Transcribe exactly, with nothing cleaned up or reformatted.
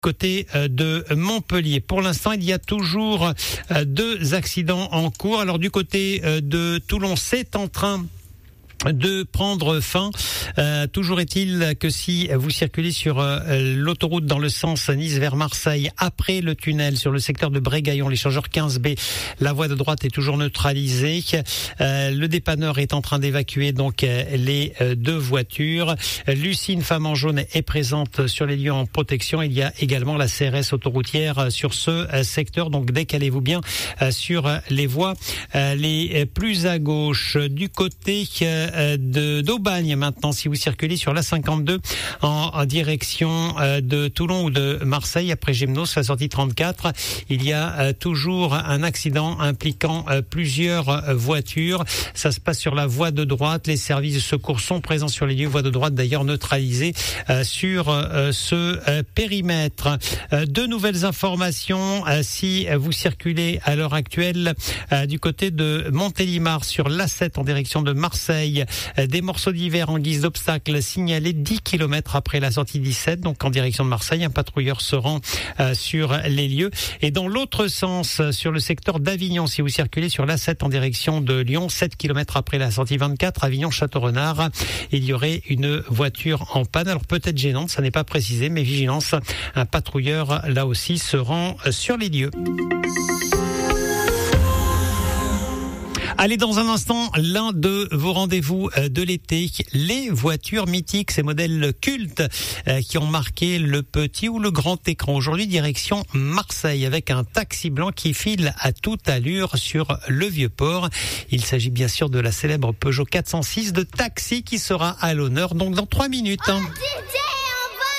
côté de Montpellier. Pour l'instant, il y a toujours deux accidents en cours. Alors du côté de Toulon, c'est en train de prendre fin. Euh, toujours est-il que si vous circulez sur euh, l'autoroute dans le sens Nice vers Marseille, après le tunnel sur le secteur de Brégaillon, l'échangeur quinze B, la voie de droite est toujours neutralisée. Euh, le dépanneur est en train d'évacuer donc euh, les euh, deux voitures. Lucie, une femme en jaune, est présente sur les lieux en protection. Il y a également la C R S autoroutière sur ce euh, secteur. Donc décalez-vous bien euh, sur les voies euh, les plus à gauche. Du côté euh, de d'Aubagne maintenant, si vous circulez sur la cinquante-deux en, en direction euh, de Toulon ou de Marseille après Gémenos, la sortie trente-quatre, il y a euh, toujours un accident impliquant euh, plusieurs euh, voitures. Ça se passe sur la voie de droite. Les services de secours sont présents sur les lieux. Voie de droite d'ailleurs neutralisée euh, sur euh, ce euh, périmètre. Euh, deux nouvelles informations euh, si vous circulez à l'heure actuelle euh, du côté de Montélimar sur l'A sept en direction de Marseille. Des morceaux d'hiver en guise d'obstacle signalés dix kilomètres après la sortie dix-sept, donc en direction de Marseille. Un patrouilleur se rend euh, sur les lieux. Et dans l'autre sens, sur le secteur d'Avignon, si vous circulez sur l'A sept en direction de Lyon, sept kilomètres après la sortie vingt-quatre, Avignon-Château-Renard, il y aurait une voiture en panne. Alors peut-être gênante, ça n'est pas précisé, mais vigilance, un patrouilleur là aussi se rend sur les lieux. Allez, dans un instant, l'un de vos rendez-vous de l'été, les voitures mythiques, ces modèles cultes qui ont marqué le petit ou le grand écran. Aujourd'hui, direction Marseille avec un taxi blanc qui file à toute allure sur le Vieux-Port. Il s'agit bien sûr de la célèbre Peugeot quatre cent six de taxi qui sera à l'honneur donc dans trois minutes. Oh,